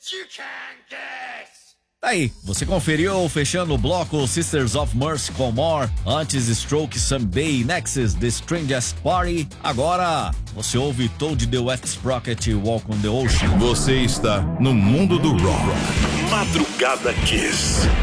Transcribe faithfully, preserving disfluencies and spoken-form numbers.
Tá aí, você conferiu fechando o bloco Sisters of Mercy com More, antes Stroke, Someday, Nexus, The Strangest Party. Agora você ouve Toad the Wet Sprocket, Walk on the Ocean. Você está no mundo do rock. Madrugada Kiss.